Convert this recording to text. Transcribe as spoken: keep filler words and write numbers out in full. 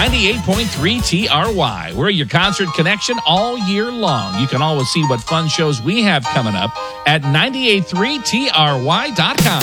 ninety-eight point three T R Y. We're your concert connection all year long. You can always see what fun shows we have coming up at nine eight three T R Y dot com.